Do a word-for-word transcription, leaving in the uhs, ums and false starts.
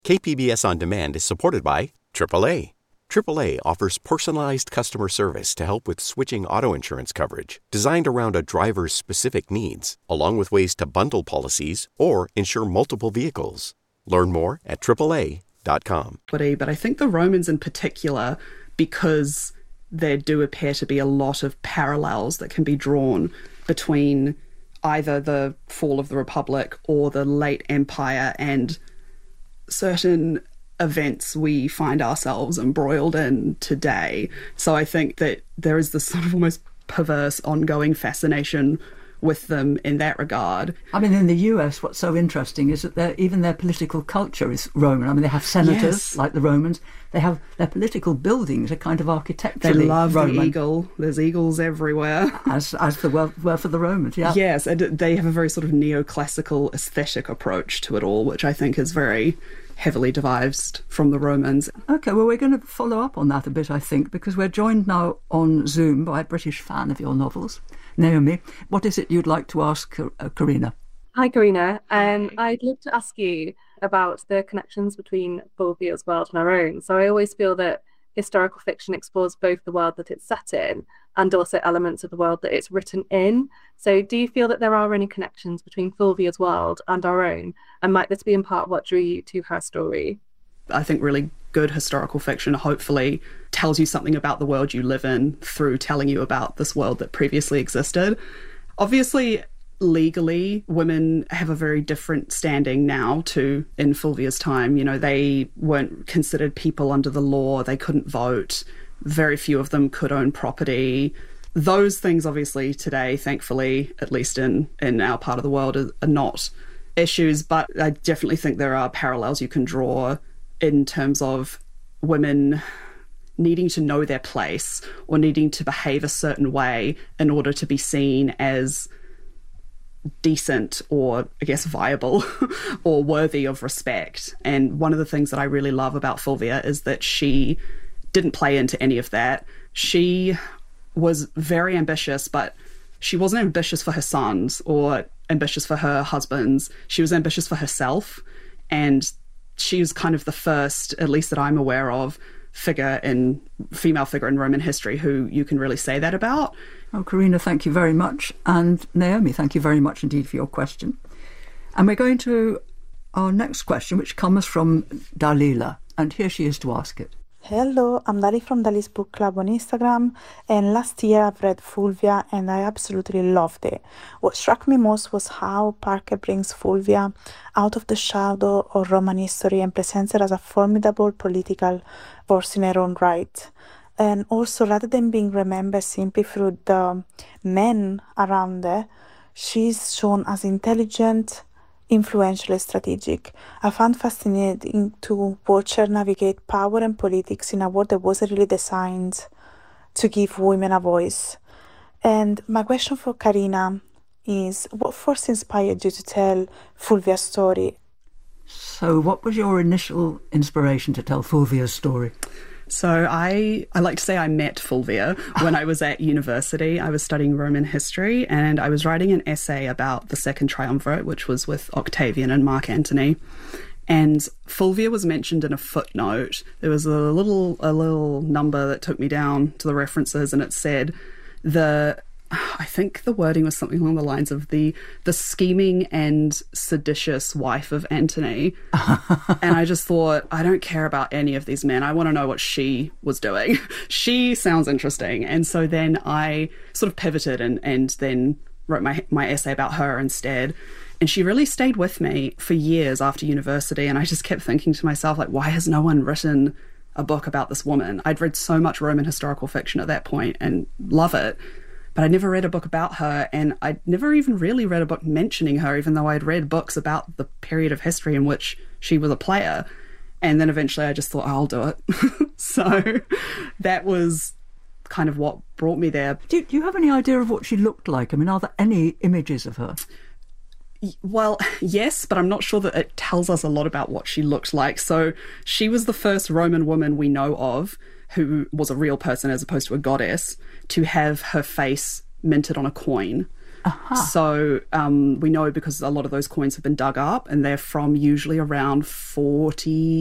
K P B S On Demand is supported by triple A. triple A offers personalized customer service to help with switching auto insurance coverage, designed around a driver's specific needs, along with ways to bundle policies or insure multiple vehicles. Learn more at triple A dot com. But I think the Romans in particular, because there do appear to be a lot of parallels that can be drawn between either the fall of the Republic or the late Empire and certain events we find ourselves embroiled in today. So I think that there is this sort of almost perverse ongoing fascination with them in that regard. I mean, in the U S, what's so interesting is that even their political culture is Roman. I mean, they have senators yes. like the Romans. They have their political buildings are kind of architecturally They love Roman. the eagle. There's eagles everywhere. As as there were, were for the Romans, yeah. Yes, and they have a very sort of neoclassical aesthetic approach to it all, which I think is very heavily devised from the Romans. OK, well, we're going to follow up on that a bit, I think, because we're joined now on Zoom by a British fan of your novels. Naomi, what is it you'd like to ask uh, Karina? Hi, Karina. Um, I'd love to ask you about the connections between Fulvia's world and our own. So I always feel that historical fiction explores both the world that it's set in and also elements of the world that it's written in. So do you feel that there are any connections between Fulvia's world and our own? And might this be in part what drew you to her story? I think really good historical fiction hopefully tells you something about the world you live in through telling you about this world that previously existed. Obviously, legally, women have a very different standing now to in Fulvia's time. You know, they weren't considered people under the law. They couldn't vote. Very few of them could own property. Those things, obviously, today, thankfully, at least in, in our part of the world, are, are not issues. But I definitely think there are parallels you can draw in terms of women needing to know their place or needing to behave a certain way in order to be seen as decent or, I guess, viable or worthy of respect. And one of the things that I really love about Fulvia is that she didn't play into any of that. She was very ambitious, but she wasn't ambitious for her sons or ambitious for her husbands. She was ambitious for herself. And she was kind of the first, at least that I'm aware of, figure in female figure in Roman history who you can really say that about. Oh, Karina, thank you very much. And Naomi, thank you very much indeed for your question. And we're going to our next question, which comes from Dalila. And here she is to ask it. Hello, I'm Dali from Dali's Book Club on Instagram, and last year I've read Fulvia and I absolutely loved it. What struck me most was how Parker brings Fulvia out of the shadow of Roman history and presents her as a formidable political force in her own right. And also, rather than being remembered simply through the men around her, she's shown as intelligent, influential and strategic. I found fascinating to watch her navigate power and politics in a world that wasn't really designed to give women a voice. And my question for Karina is, what first inspired you to tell Fulvia's story? So what was your initial inspiration to tell Fulvia's story? So I, I like to say I met Fulvia when I was at university. I was studying Roman history and I was writing an essay about the Second Triumvirate, which was with Octavian and Mark Antony. And Fulvia was mentioned in a footnote. There was a little a little number that took me down to the references, and it said the... I think the wording was something along the lines of the the scheming and seditious wife of Antony. And I just thought, I don't care about any of these men. I want to know what she was doing. She sounds interesting. And so then I sort of pivoted and, and then wrote my my essay about her instead. And she really stayed with me for years after university. And I just kept thinking to myself, like, why has no one written a book about this woman? I'd read so much Roman historical fiction at that point and love it. But I'd never read a book about her, and I'd never even really read a book mentioning her, even though I'd read books about the period of history in which she was a player. And then eventually I just thought, oh, I'll do it. So that was kind of what brought me there. Do, do you have any idea of what she looked like? I mean, are there any images of her? Well, yes, but I'm not sure that it tells us a lot about what she looked like. So she was the first Roman woman we know of who was a real person as opposed to a goddess to have her face minted on a coin. Uh-huh. So um, we know because a lot of those coins have been dug up, and they're from usually around forty